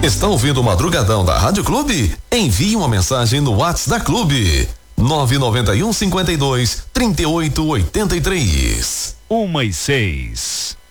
Está ouvindo o Madrugadão da Rádio Clube? Envie uma mensagem no WhatsApp da Clube. 991 52 3883. 1:06.